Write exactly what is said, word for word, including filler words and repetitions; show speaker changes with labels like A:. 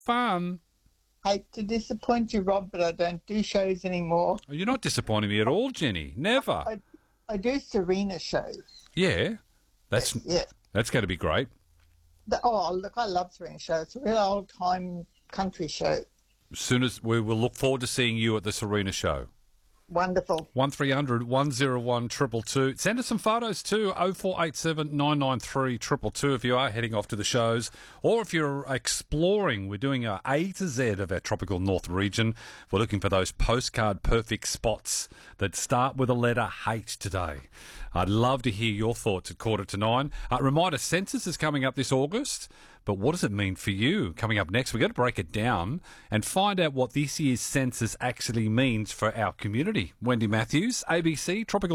A: fun.
B: Hate to disappoint you, Rob, but I don't do shows anymore.
A: You're not disappointing me at all, Jenny. Never.
B: I, I do Serena shows.
A: Yeah, that's
B: Yeah.
A: that's going to be great.
B: The, oh, look, I love Serena shows. It's a real old-time country show.
A: As soon as we will look forward to seeing you at the Serena show.
B: Wonderful.
A: one three hundred one oh one two two two. Send us some photos too. oh four eight seven nine nine three two two two if you are heading off to the shows. Or if you're exploring, we're doing a A to Z of our tropical north region. We're looking for those postcard perfect spots that start with the letter H today. I'd love to hear your thoughts at quarter to nine. Uh, reminder, census is coming up this August. But what does it mean for you? Coming up next, we're going to break it down and find out what this year's census actually means for our community. Wendy Matthews, A B C, Tropical